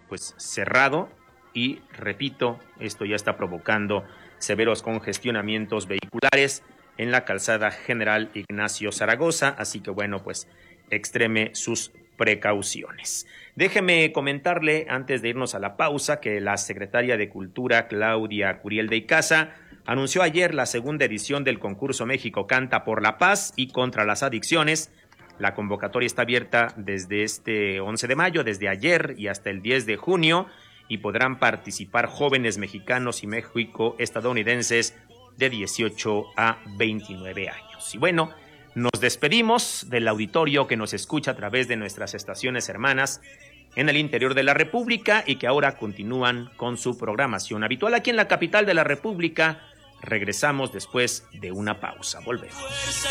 pues cerrado y repito, esto ya está provocando severos congestionamientos vehiculares en la calzada General Ignacio Zaragoza, así que bueno, pues extreme sus precauciones. Déjeme comentarle, antes de irnos a la pausa, que la secretaria de Cultura, Claudia Curiel de Icaza, anunció ayer la segunda edición del concurso México Canta por la Paz y contra las Adicciones. La convocatoria está abierta desde este 11 de mayo, desde ayer y hasta el 10 de junio, y podrán participar jóvenes mexicanos y mexico-estadounidenses de 18 a 29 años. Y bueno, nos despedimos del auditorio que nos escucha a través de nuestras estaciones hermanas en el interior de la República y que ahora continúan con su programación habitual aquí en la capital de la República. Regresamos después de una pausa. Volvemos.